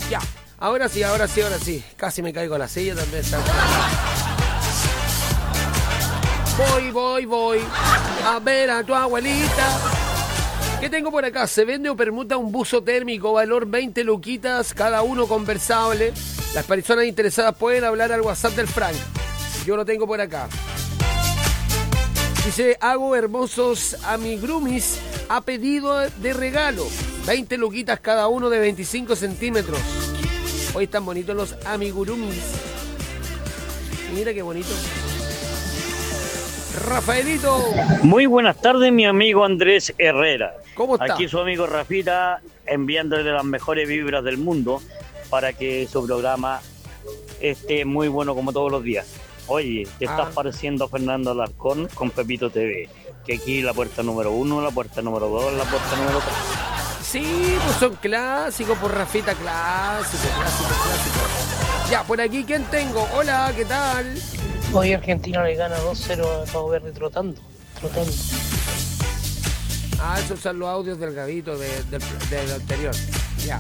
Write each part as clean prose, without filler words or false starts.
Ya, ahora sí. Casi me caigo a la silla también. Voy a ver a tu abuelita. ¿Qué tengo por acá? Se vende o permuta un buzo térmico, valor 20 luquitas, cada uno conversable. Las personas interesadas pueden hablar al WhatsApp del Frank. Yo lo tengo por acá. Dice, hago hermosos amigurumis a pedido de regalo. 20 luquitas cada uno de 25 centímetros. Hoy están bonitos los amigurumis. Mira qué bonito. Rafaelito. Muy buenas tardes, mi amigo Andrés Herrera. ¿Cómo está? Aquí su amigo Rafita, enviándole las mejores vibras del mundo para que su programa esté muy bueno como todos los días. Oye, te estás pareciendo a Fernando Alarcón con Pepito TV, que aquí la puerta número 1, la puerta número 2, la puerta número 3. Sí, pues son clásicos, por Rafita, clásico. Ya, por aquí, ¿quién tengo? Hola, ¿qué tal? Hoy Argentina le gana 2-0 a Cabo Verde trotando. Esos son los audios del Gabito del anterior. Ya.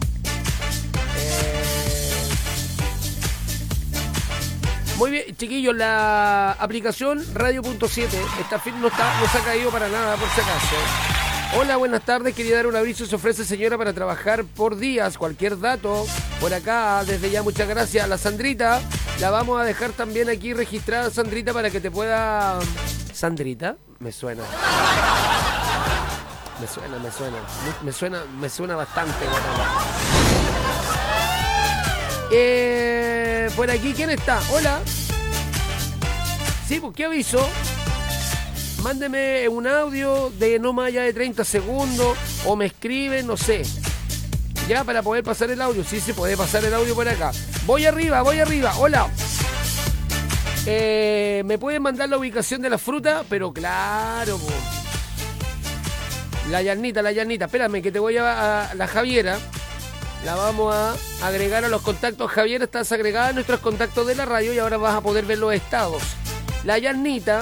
Muy bien, chiquillos, la aplicación Radio.7 no se ha caído para nada, por si acaso. Hola, buenas tardes, quería dar un aviso, se ofrece señora para trabajar por días, cualquier dato por acá, desde ya muchas gracias. La Sandrita, la vamos a dejar también aquí registrada, Sandrita, para que te pueda... ¿Sandrita? Me suena bastante. Por aquí, ¿quién está? Hola. Sí, pues, ¿qué aviso? Mándeme un audio de no más allá de 30 segundos o me escribe, no sé. Ya, para poder pasar el audio. Sí, se puede pasar el audio por acá. Voy arriba. Hola. ¿Me pueden mandar la ubicación de la fruta? Pero claro, po. La Yarnita. Espérame, que te voy a la Javiera. La vamos a agregar a los contactos. Javiera, estás agregada a nuestros contactos de la radio y ahora vas a poder ver los estados. La Yarnita.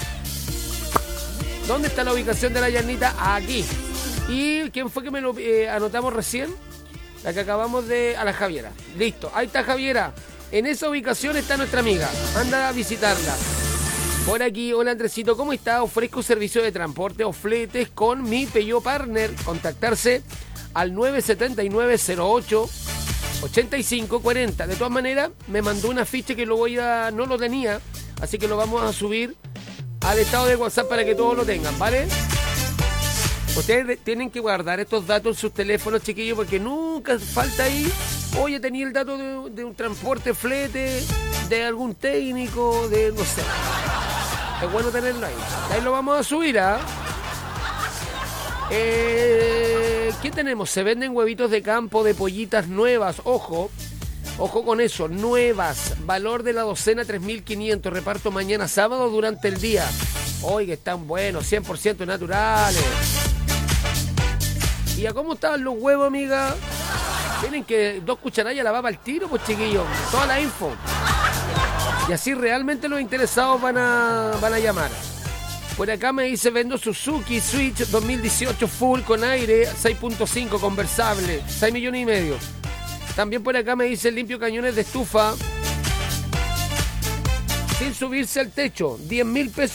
¿Dónde está la ubicación de la Yarnita? Aquí. ¿Y quién fue que me lo anotamos recién? La que acabamos de... A la Javiera. Listo. Ahí está Javiera. En esa ubicación está nuestra amiga. Anda a visitarla. Por aquí, hola Andresito, ¿cómo está? Ofrezco servicio de transporte o fletes con mi Peugeot Partner. Contactarse al 979-08-8540. De todas maneras, me mandó una ficha que no lo tenía, así que lo vamos a subir al estado de WhatsApp para que todos lo tengan, ¿vale? Ustedes tienen que guardar estos datos en sus teléfonos, chiquillos, porque nunca falta ahí. Oye, tenía el dato de un transporte, flete, de algún técnico, de no sé. Es bueno tenerlo ahí. Ahí lo vamos a subir, ¿ah? ¿Qué tenemos? Se venden huevitos de campo de pollitas nuevas. Ojo con eso, nuevas. Valor de la docena 3.500. Reparto mañana sábado durante el día. Oye, están buenos, 100% naturales. ¿Y a cómo estaban los huevos, amiga? Tienen que 2 cucharillas la va para el tiro, pues chiquillos. Toda la info. Y así realmente los interesados van a llamar. Por acá me dice, vendo Suzuki Switch 2018 full con aire, 6.5 conversable, 6,5 millones. También por acá me dice, limpio cañones de estufa sin subirse al techo, 10,000 pesos.